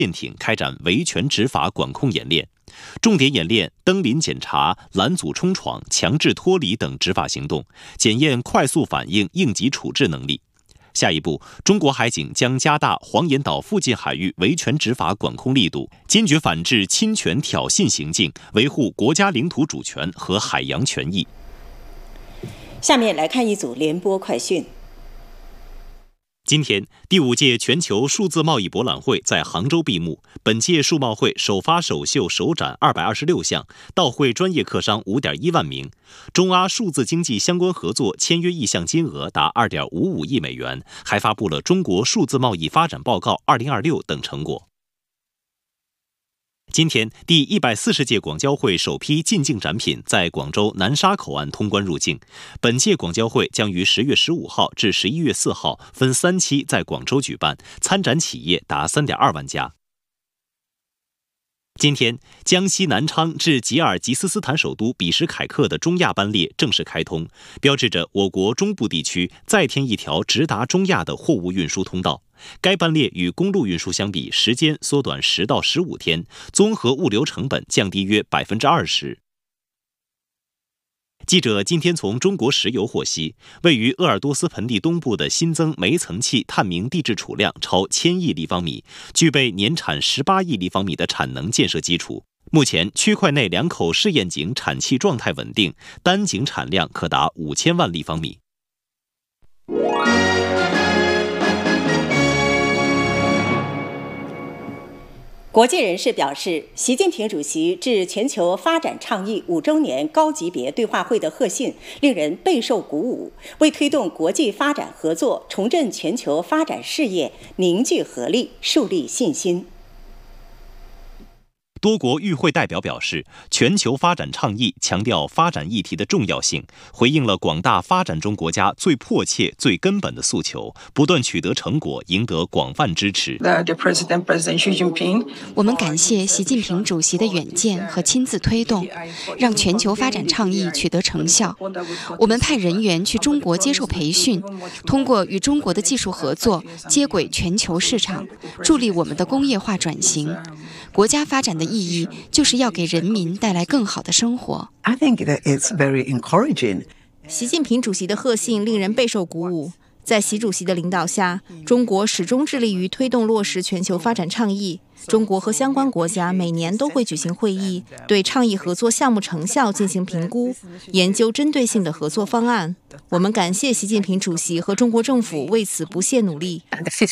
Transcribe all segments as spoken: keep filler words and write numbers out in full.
舰艇开展维权执法管控演练，重点演练登临检查、拦阻冲闯、强制脱离等执法行动，检验快速反应、应急处置能力。下一步，中国海警将加大黄岩岛附近海域维权执法管控力度，坚决反制侵权挑衅行径，维护国家领土主权和海洋权益。 下面来看一组联播快讯。 今天，第五届全球数字贸易博览会在杭州闭幕。本届数贸会首发首秀首展二百二十六项，到会专业客商五点一万名。中阿数字经济相关合作签约意向金额达二点五五亿美元，还发布了《中国数字贸易发展报告二零二六》等成果。今天，第一百四十届广交会首批进境展品在广州南沙口岸通关入境。本届广交会将于十月十五号至十一月四号分三期在广州举办，参展企业达三点二万家。今天，江西南昌至吉尔吉斯斯坦首都比什凯克的中亚班列正式开通，标志着我国中部地区再添一条直达中亚的货物运输通道。该班列与公路运输相比，时间缩短十到十五天，综合物流成本降低约百分之二十。记者今天从中国石油获悉，位于鄂尔多斯盆地东部的新增煤层气探明地质储量超千亿立方米，具备年产十八亿立方米的产能建设基础。目前，区块内两口试验井产气状态稳定，单井产量可达五千万立方米。 国际人士表示，习近平主席致全球发展倡议五周年高级别对话会的贺信令人备受鼓舞，为推动国际发展合作、重振全球发展事业凝聚合力、树立信心。 多国与会代表表示，全球发展倡议强调发展议题的重要性，回应了广大发展中国家最迫切、最根本的诉求，不断取得成果，赢得广泛支持。 我们感谢习近平主席的远见和亲自推动，让全球发展倡议取得成效。我们派人员去中国接受培训，通过与中国的技术合作，接轨全球市场，助力我们的工业化转型。国家发展的意义就是要给人民带来更好的生活。 I think that it's very encouraging. 习近平主席的贺信令人备受鼓舞。在习主席的领导下，中国始终致力于推动落实全球发展倡议。中国和相关国家每年都会举行会议，对倡议合作项目成效进行评估，研究针对性的合作方案。我们感谢习近平主席和中国政府为此不懈努力。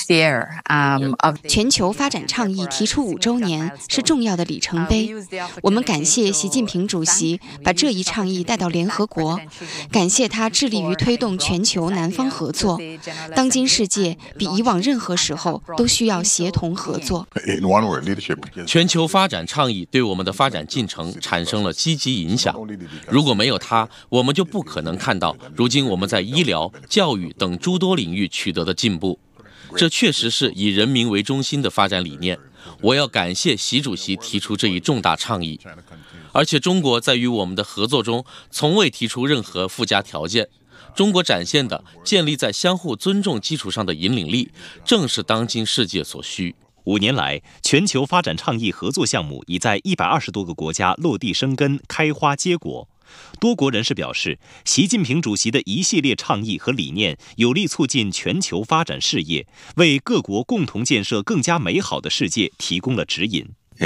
全球发展倡议提出五周年是重要的里程碑，我们感谢习近平主席把这一倡议带到联合国，感谢他致力于推动全球南方合作。当今世界比以往任何时候都需要协同合作。 全球发展倡议对我们的发展进程产生了积极影响，如果没有它，我们就不可能看到如今我们在医疗、教育等诸多领域取得的进步。这确实是以人民为中心的发展理念。我要感谢习主席提出这一重大倡议，而且中国在与我们的合作中从未提出任何附加条件。中国展现的建立在相互尊重基础上的引领力，正是当今世界所需。 五年来，全球发展倡议合作项目已在一百二十多个国家落地生根、开花结果。多国人士表示，习近平主席的一系列倡议和理念有力促进全球发展事业，为各国共同建设更加美好的世界提供了指引。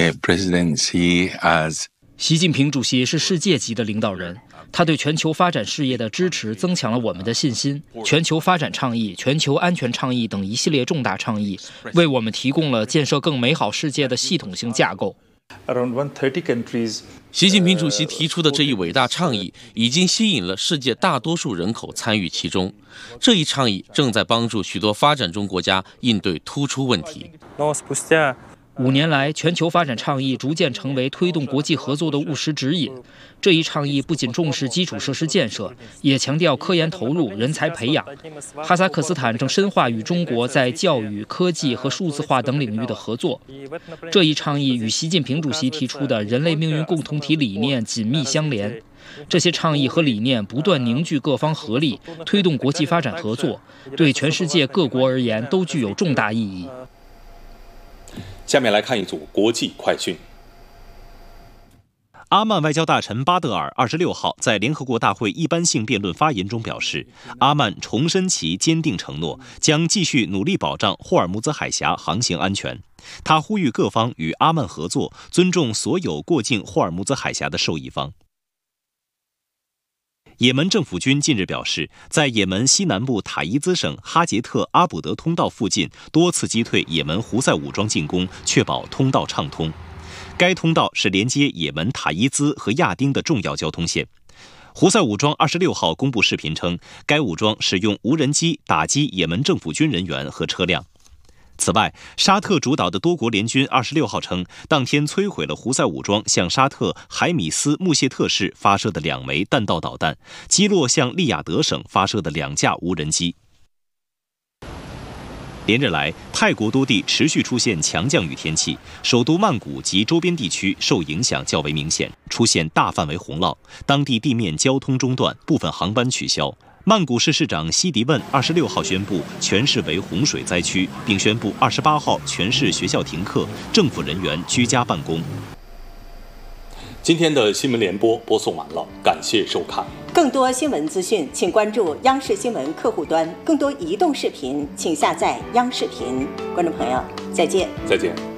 习近平主席是世界级的领导人，他对全球发展事业的支持增强了我们的信心。全球发展倡议、全球安全倡议等一系列重大倡议，为我们提供了建设更美好世界的系统性架构。 习近平主席提出的这一伟大倡议已经吸引了世界大多数人口参与其中，这一倡议正在帮助许多发展中国家应对突出问题。 五年来，全球发展倡议逐渐成为推动国际合作的务实指引。这一倡议不仅重视基础设施建设，也强调科研投入、人才培养。哈萨克斯坦正深化与中国在教育、科技和数字化等领域的合作。这一倡议与习近平主席提出的人类命运共同体理念紧密相连。这些倡议和理念不断凝聚各方合力，推动国际发展合作，对全世界各国而言都具有重大意义。 下面来看一组国际快讯。 阿曼外交大臣巴德尔二十六号在联合国大会一般性辩论发言中表示，阿曼重申其坚定承诺，将继续努力保障霍尔木兹海峡航行安全。他呼吁各方与阿曼合作，尊重所有过境霍尔木兹海峡的受益方。也门政府军近日表示，在也门西南部塔伊兹省哈杰特阿卜德通道附近多次击退也门胡塞武装进攻，确保通道畅通。该通道是连接也门塔伊兹和亚丁的重要交通线。胡塞武装二十六号公布视频称，该武装使用无人机打击也门政府军人员和车辆。此外，沙特主导的多国联军二十六号称，当天摧毁了胡塞武装向沙特海米斯穆谢特市发射的两枚弹道导弹，击落向利雅得省发射的两架无人机。连日来，泰国多地持续出现强降雨天气，首都曼谷及周边地区受影响较为明显，出现大范围洪涝，当地地面交通中断，部分航班取消。曼谷市市长西迪问二十六号宣布全市为洪水灾区，并宣布二十八号全市学校停课，政府人员居家办公。 今天的新闻联播播送完了，感谢收看。 更多新闻资讯，请关注央视新闻客户端。更多移动视频，请下载央视频。观众朋友，再见。 再见。